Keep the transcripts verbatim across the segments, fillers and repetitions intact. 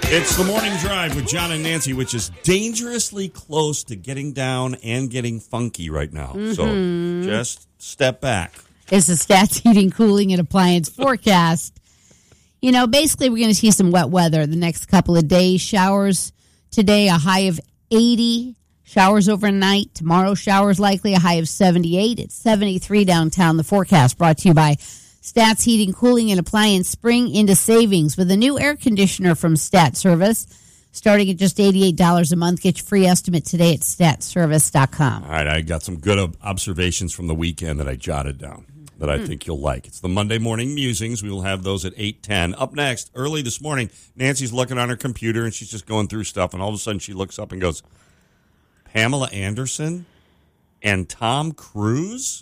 It's the morning drive with John and Nancy, which is dangerously close to getting down and getting funky right now. Mm-hmm. So just step back. It's the Stats Heating, Cooling, and Appliance forecast. You know, basically, we're going to see some wet weather the next couple of days. Showers today, a high of eighty. Showers overnight. Tomorrow, showers likely, a high of seventy-eight. It's seventy-three downtown. The forecast brought to you by Stats Heating, Cooling, and Appliance. Spring into savings with a new air conditioner from Stat Service. Starting at just eighty-eight dollars a month. Get your free estimate today at stat service dot com. All right, I got some good observations from the weekend that I jotted down that I mm. think you'll like. It's the Monday Morning Musings. We will have those at eight ten. Up next, early this morning, Nancy's looking on her computer, and she's just going through stuff, and all of a sudden she looks up and goes, Pamela Anderson and Tom Cruise?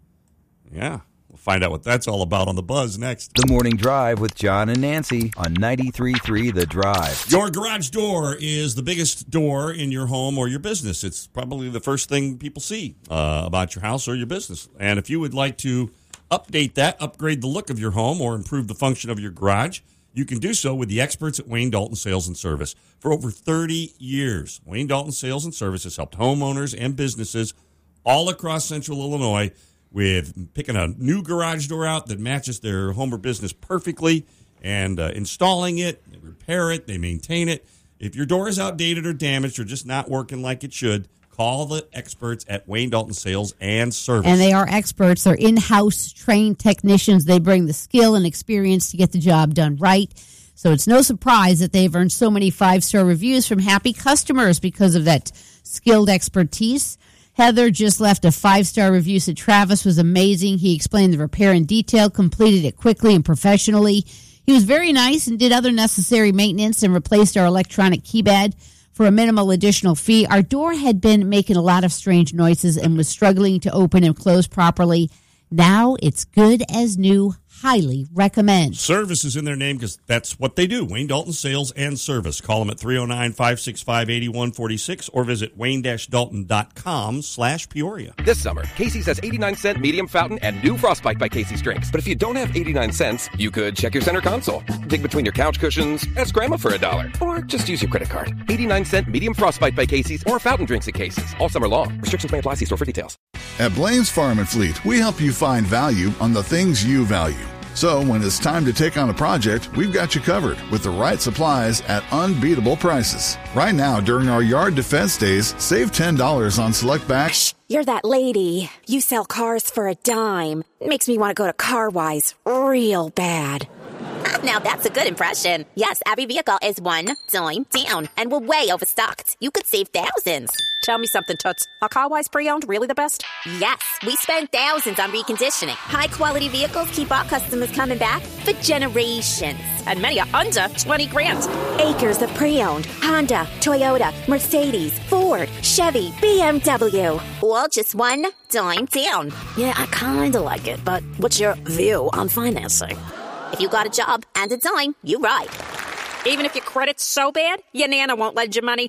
Yeah. We'll find out what that's all about on The Buzz next. The Morning Drive with John and Nancy on ninety-three point three The Drive. Your garage door is the biggest door in your home or your business. It's probably the first thing people see uh, about your house or your business. And if you would like to update that, upgrade the look of your home, or improve the function of your garage, you can do so with the experts at Wayne Dalton Sales and Service. For over thirty years, Wayne Dalton Sales and Service has helped homeowners and businesses all across central Illinois with picking a new garage door out that matches their home or business perfectly and uh, installing it, they repair it, they maintain it. If your door is outdated or damaged or just not working like it should, call the experts at Wayne Dalton Sales and Service. And they are experts. They're in-house trained technicians. They bring the skill and experience to get the job done right. So it's no surprise that they've earned so many five-star reviews from happy customers because of that skilled expertise. Heather just left a five-star review, said Travis was amazing. He explained the repair in detail, completed it quickly and professionally. He was very nice and did other necessary maintenance and replaced our electronic keypad for a minimal additional fee. Our door had been making a lot of strange noises and was struggling to open and close properly. Now it's good as new. Highly recommend. Service is in their name because that's what they do. Wayne Dalton Sales and Service. Call them at three oh nine, five six five, eight one four six or visit wayne dash dalton dot com slash Peoria. This summer, Casey's has eighty-nine cent medium fountain and new Frostbite by Casey's drinks. But if you don't have eighty-nine cents, you could check your center console, dig between your couch cushions, ask Grandma for a dollar, or just use your credit card. eighty-nine cent medium Frostbite by Casey's or fountain drinks at Casey's. All summer long. Restrictions may apply. See store for details. At Blaine's Farm and Fleet, we help you find value on the things you value. So when it's time to take on a project, we've got you covered with the right supplies at unbeatable prices. Right now, during our yard defense days, save ten dollars on select backs. You're that lady. You sell cars for a dime. Makes me want to go to CarWise real bad. Now that's a good impression. Yes, every vehicle is one dime down, and we're way overstocked. You could save thousands. Tell me something, Toots. Are CarWise pre-owned really the best? Yes, we spend thousands on reconditioning. High-quality vehicles keep our customers coming back for generations. And many are under twenty grand. Acres of pre-owned. Honda, Toyota, Mercedes, Ford, Chevy, B M W. All just one dime down. Yeah, I kind of like it, but what's your view on financing? If you got a job and a dime, you ride. Even if your credit's so bad, your Nana won't lend you money.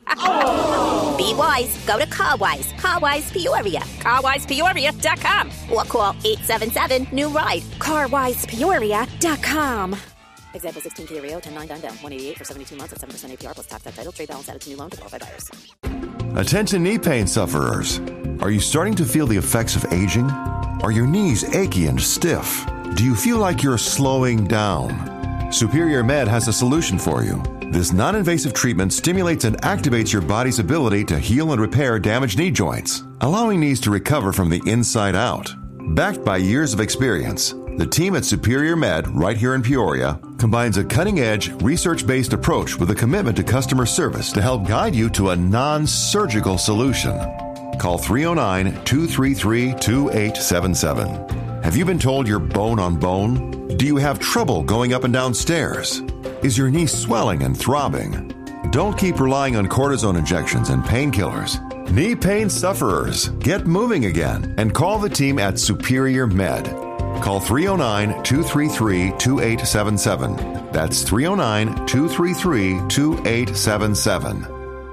Oh. Be wise. Go to CarWise. CarWise Peoria. car wise peoria dot com. Or call eight seven seven, new ride. car wise peoria dot com. Example sixteen Kia Rio, ten nine down down, one eighty-eight for seventy-two months at seven percent A P R plus tax that title. Trade balance added to new loan to qualified buyers. Attention knee pain sufferers. Are you starting to feel the effects of aging? Are your knees achy and stiff? Do you feel like you're slowing down? Superior Med has a solution for you. This non-invasive treatment stimulates and activates your body's ability to heal and repair damaged knee joints, allowing knees to recover from the inside out. Backed by years of experience, the team at Superior Med, right here in Peoria, combines a cutting-edge, research-based approach with a commitment to customer service to help guide you to a non-surgical solution. Call three oh nine, two three three, two eight seven seven. Have you been told you're bone on bone? Do you have trouble going up and down stairs? Is your knee swelling and throbbing? Don't keep relying on cortisone injections and painkillers. Knee pain sufferers, get moving again and call the team at Superior Med. Call three oh nine, two three three, two eight seven seven. That's three oh nine, two three three, two eight seven seven.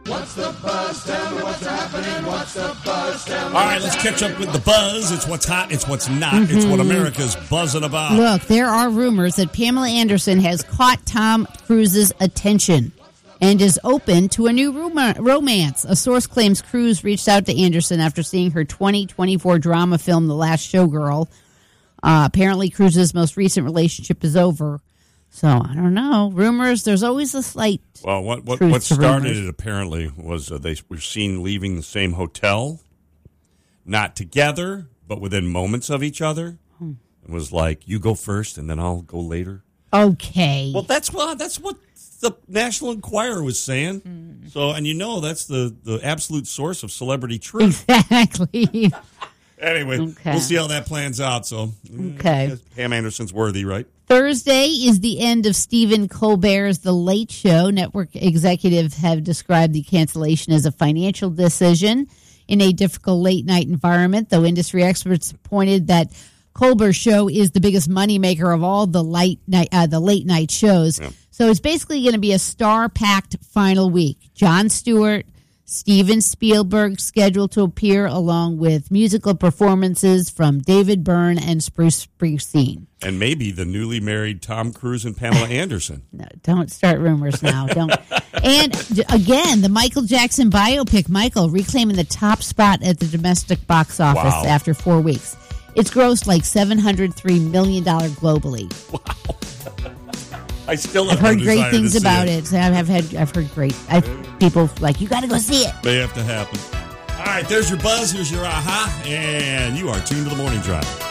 What's the buzz? Tell me what's happening. What's the buzz? Tell me. All right, let's catch up with the buzz. It's what's hot. It's what's not. Mm-hmm. It's what America's buzzing about. Look, there are rumors that Pamela Anderson has caught Tom Cruise's attention and is open to a new rom- romance. A source claims Cruise reached out to Anderson after seeing her twenty twenty-four drama film, The Last Showgirl. Uh, apparently, Cruise's most recent relationship is over. So, I don't know. Rumors, there's always a slight Well, what what, truth what to started rumors. it apparently was uh, they were seen leaving the same hotel, not together, but within moments of each other. Hmm. It was like, you go first and then I'll go later. Okay. Well, that's what, that's what the National Enquirer was saying. Hmm. So, and you know that's the, the absolute source of celebrity truth. Exactly. Anyway, okay. We'll see how that plans out. So, okay. Pam Anderson's worthy, right? Thursday is the end of Stephen Colbert's The Late Show. Network executives have described the cancellation as a financial decision in a difficult late-night environment, though industry experts pointed that Colbert's show is the biggest moneymaker of all the late night, uh, the late-night shows. Yeah. So it's basically going to be a star-packed final week. Jon Stewart, Steven Spielberg scheduled to appear along with musical performances from David Byrne and Bruce Springsteen. And maybe the newly married Tom Cruise and Pamela Anderson. No, don't start rumors now. Don't. And again, the Michael Jackson biopic, Michael, reclaiming the top spot at the domestic box office wow. after four weeks. It's grossed like seven hundred three million dollars globally. Wow. I still have I've heard great things about it. it. I've had I've heard great I've, people like, you got to go see it. May have to happen. All right, there's your buzz. Here's your aha, and you are tuned to the Morning Drive.